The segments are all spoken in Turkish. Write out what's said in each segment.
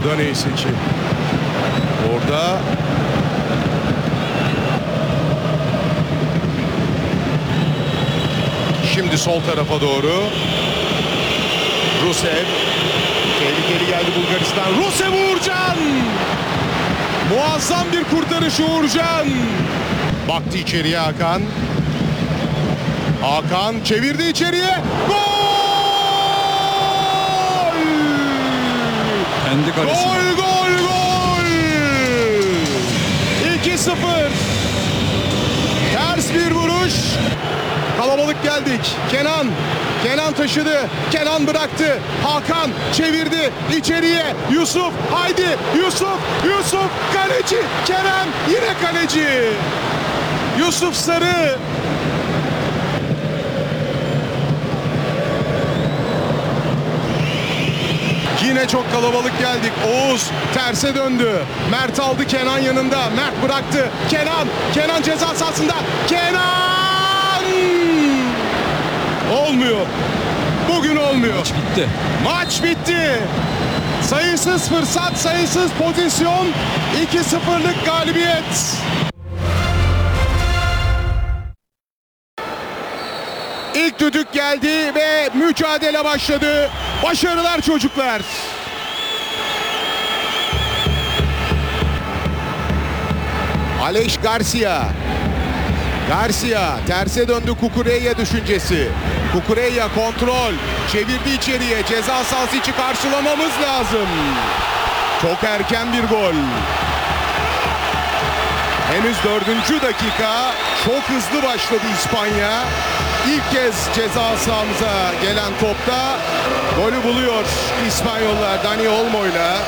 Bu da neyse ki. Orada şimdi sol tarafa doğru Rusev. Tehlikeli geldi Bulgaristan. Rusev Uğurcan. Muazzam bir kurtarış Uğurcan. Baktı içeriye Hakan. Hakan çevirdi içeriye. Gol! Kendi kalesine. Gol, gol, gol! 2-0. Ters bir vuruş. Kalabalık geldik. Kenan taşıdı. Kenan bıraktı. Hakan çevirdi içeriye. Yusuf, haydi Yusuf kaleci. Kerem yine kaleci. Yusuf Sarı. Yine çok kalabalık geldik. Oğuz terse döndü. Mert aldı, Kenan yanında. Mert bıraktı. Kenan ceza sahasında. Kenan! Olmuyor. Bugün olmuyor. Maç bitti. Maç bitti. Sayısız fırsat, sayısız pozisyon. 2-0'lık galibiyet. İlk düdük geldi ve mücadele başladı. Başarılar çocuklar. Aleix Garcia terse döndü, Kukureya düşüncesi. Kukureya kontrol. Çevirdi içeriye. Ceza sahası içi karşılamamız lazım. Çok erken bir gol. Henüz 4. dakika. Çok hızlı başladı İspanya. İlk kez ceza sahamıza gelen topta golü buluyor İspanyollar Dani Olmo'yla.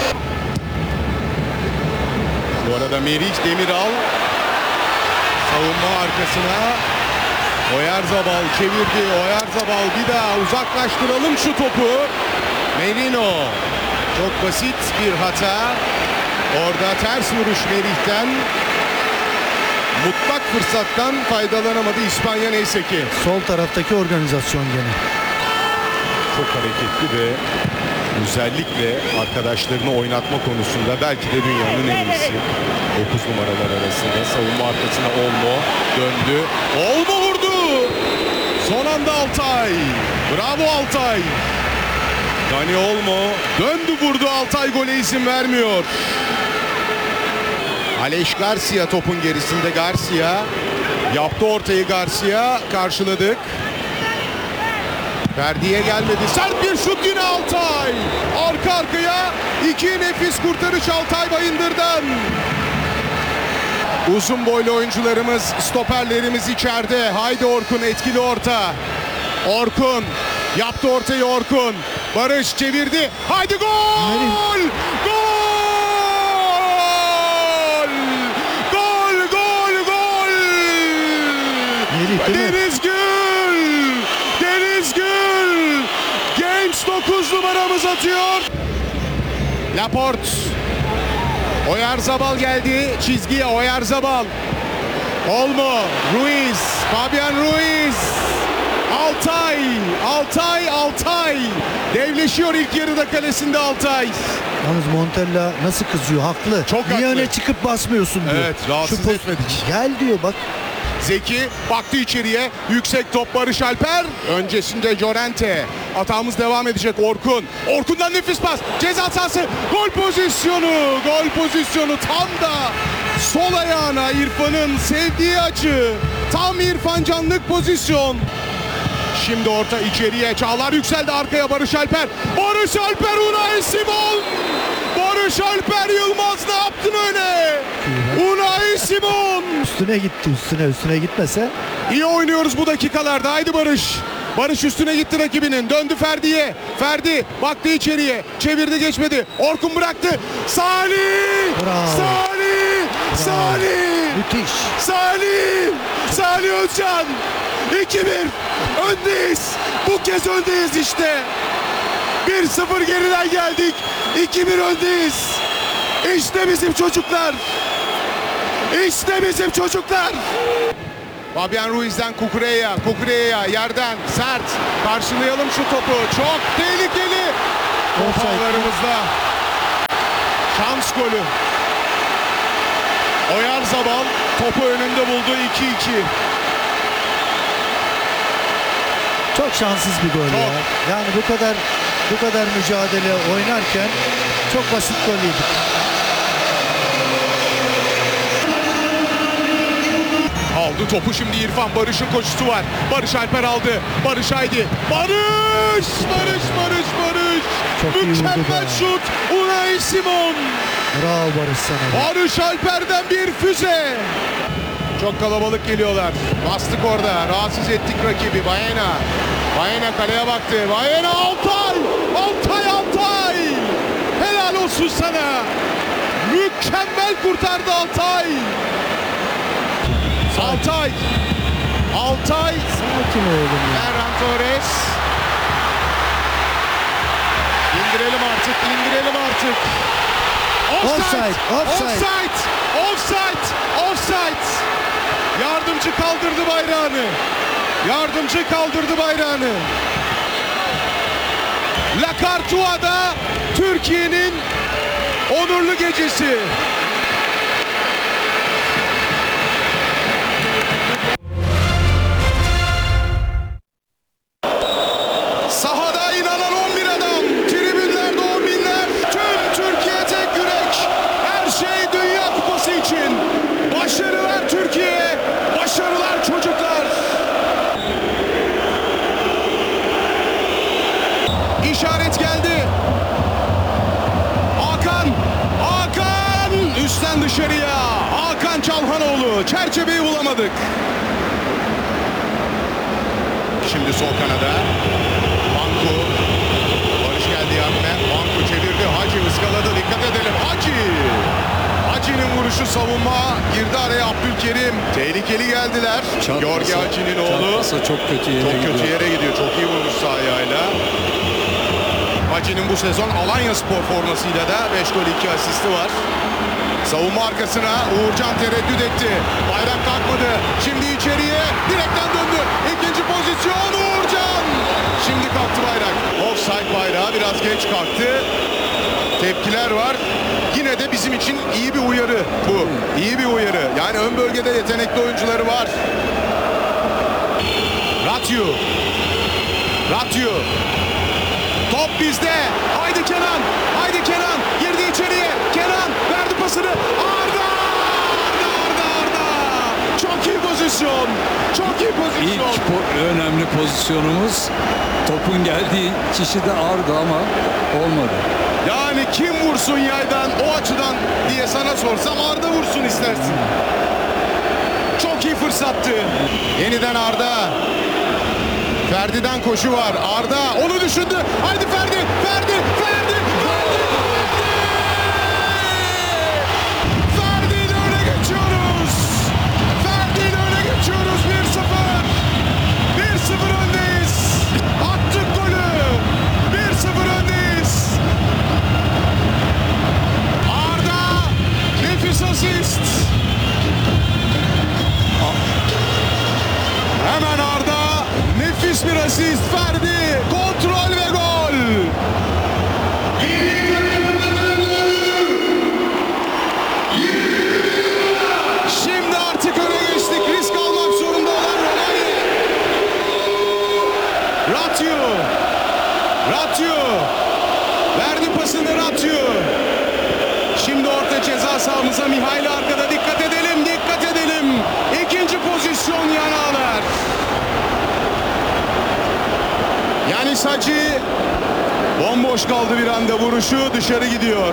Bu arada Meriç Demiral savunma arkasına. Oyarzabal çevirdi. Oyarzabal bir daha uzaklaştıralım şu topu. Merino. Çok basit bir hata. Orada ters vuruş Meriç'ten. Mutlak fırsattan faydalanamadı İspanya neyse ki. Sol taraftaki organizasyon gene. Çok hareketli ve özellikle arkadaşlarını oynatma konusunda belki de dünyanın en iyisi. 9 numaralar arasında savunma arkasına Olmo döndü. Olmo vurdu. Son anda Altay. Bravo Altay. Dani Olmo döndü vurdu. Altay gole izin vermiyor. Aleix Garcia topun gerisinde. Garcia yaptı ortayı. Garcia karşıladık. Ferdi'ye gelmedi. Sert bir şut yine Altay. Arka arkaya iki nefis kurtarış Altay Bayındır'dan. Uzun boylu oyuncularımız, stoperlerimiz içeride. Haydi Orkun, etkili orta. Orkun yaptı ortayı Orkun. Barış çevirdi. Haydi gol! Gol! Gol! Gol! Gol! Deniz Gül! Deniz Gül! Genç 9 numaramız atıyor. Laporte. Oyarzabal geldi çizgiye. Oyarzabal. Olmo. Ruiz. Fabian Ruiz. Altay. Devleşiyor ilk yarıda kalesinde Altay. Yalnız Montella nasıl kızıyor? Haklı. Çok Niye haklı. öne çıkıp basmıyorsun diyor. Evet, rahatsız etmedik. Gel diyor bak. Zeki baktı içeriye. Yüksek top Barış Alper. Öncesinde Llorente. Atağımız devam edecek Orkun. Orkun'dan nefis pas. Ceza sahası. Gol pozisyonu. Tam da sol ayağına İrfan'ın sevdiği açı. Tam İrfan Canlık pozisyon. Şimdi orta içeriye. Çağlar yükseldi arkaya Barış Alper. Unai Simon. Barış Alper Yılmaz ne yaptın öne? Unai Simon. Üstüne gitti. Üstüne gitmese. İyi oynuyoruz bu dakikalarda. Haydi Barış. Barış üstüne gitti rakibinin. Döndü Ferdi'ye. Ferdi baktı içeriye. Çevirdi geçmedi. Orkun bıraktı. Salih. Bravo. Salih. Müthiş. Salih Özcan. 2-1 öndeyiz. Bu kez öndeyiz işte. 1-0 geriden geldik. 2-1 öndeyiz. İşte bizim çocuklar. Fabian Ruiz'den Kukureya yerden sert. Karşılayalım şu topu. Çok tehlikeli. Top ağlarımızda. Şans golü. Oyarzabal topu önünde buldu. 2-2. Çok şanssız bir gol ya. Yani bu kadar mücadele oynarken çok basit gol yedik. Aldı topu şimdi İrfan. Barış'ın koşusu var. Barış Alper aldı. Barış haydi. Barış! Çok iyi vurdu Mükemmel be. şut. Unai Simon. Bravo Barış sana. Barış Alper'den bir füze. Çok kalabalık geliyorlar. Bastık orada. Rahatsız ettik rakibi. Baena kaleye baktı. Baena Altay! Helal olsun sana. Mükemmel kurtardı Altay. Sakin oğlum ya. Ferran Torres. İndirelim artık. Offside. Yardımcı kaldırdı bayrağını. La Cartua'da Türkiye'nin onurlu gecesi. Sahada inanan 11 adam, tribünlerde 10 binler, tüm Türkiye tek yürek. Her şey Dünya Kupası için. Başarılar Türkiye, başarılar çocuklar. İşaret geldi. Hakan üstten dışarıya. Hakan Çalhanoğlu, çerçeveyi bulamadık. Şimdi sol kanada. Barış geldi yardıma. Banko çevirdi. Hacı ıskaladı. Dikkat edelim. Hacı'nın vuruşu savunma. Girdi araya Abdülkerim. Tehlikeli geldiler. Jorge Hacı'nın oğlu. Çok kötü yere gidiyor. Çok iyi vurmuş sağ ayağıyla. Hacı'nın bu sezon Alanya Spor formasıyla da 5 gol 2 asisti var. Savunma arkasına Uğurcan tereddüt etti. Bayrak kalkmadı. Şimdi içeriye direkten döndü. İkinci pozisyon Uğurcan. Şimdi kalktı bayrak. Offside bayrağı biraz geç kalktı. Tepkiler var. Yine de bizim için iyi bir uyarı bu. İyi bir uyarı. Yani ön bölgede yetenekli oyuncuları var. Ratio. Top bizde. Haydi Kenan. Girdi içeriye. Kenan verdi pasını. Arda. Çok iyi pozisyon. İlk önemli pozisyonumuz topun geldiği kişi de Arda ama olmadı. Yani kim vursun yaydan o açıdan diye sana sorsam Arda vursun istersin. Çok iyi fırsattı. Yeniden Arda. Ferdi'den koşu var. Arda onu düşündü. Haydi Ferdi. Ferdi'yle öne geçiyoruz. 1-0 öndeyiz. Attık golü. 1-0 öndeyiz. Arda nefis asist. Hemen Arda nefis bir asist. Ferdi kontrol ve gol. Şimdi artık öne geçtik. Risk almak zorunda olan Ratio. Verdi pasını Ratio. Şimdi orta ceza sahamıza Mihail arkada. Dikkat edelim. İkinci pozisyon yanağlar. Yanis Hacı bomboş kaldı bir anda, vuruşu dışarı gidiyor.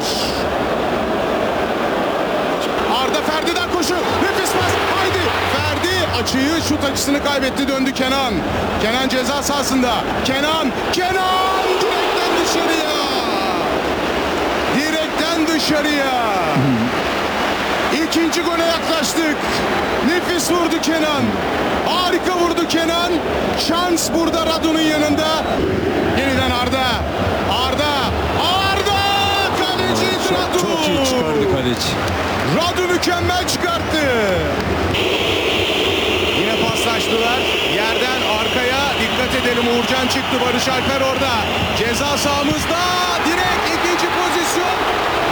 Arda Ferdi'den koşu. Nefis pas. Haydi. Ferdi açıyı, şut açısını kaybetti. Döndü Kenan. Kenan ceza sahasında. Kenan direkten dışarıya. İkinci gole yaklaştık. Nefis vurdu Kenan. Harika vurdu Kenan. Şans burada Radu'nun yanında. Yeniden Arda. Kaleci Radu. Çok iyi çıkardı kaleci. Radu mükemmel çıkarttı. Yine paslaştılar. Yerden arkaya dikkat edelim. Uğurcan çıktı. Barış Alper orada. Ceza sahamızda.